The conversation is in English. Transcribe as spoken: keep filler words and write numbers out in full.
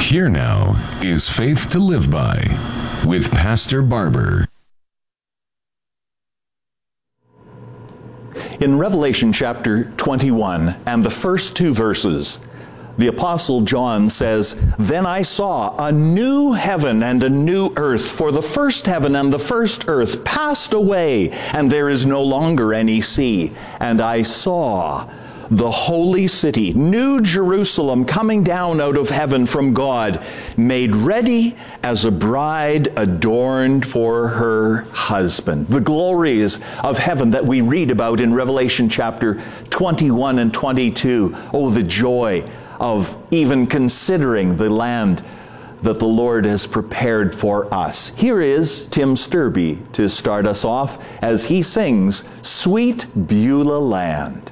Here now is Faith to Live By with Pastor Barber. In Revelation chapter twenty-one and the first two verses, the Apostle John says, "Then I saw a new heaven and a new earth, for the first heaven and the first earth passed away, and there is no longer any sea. And I saw the holy city, New Jerusalem, coming down out of heaven from God, made ready as a bride adorned for her husband." The glories of heaven that we read about in Revelation chapter twenty-one and twenty-two. Oh, the joy of even considering the land that the Lord has prepared for us. Here is Tim Sturby to start us off as he sings, "Sweet Beulah Land."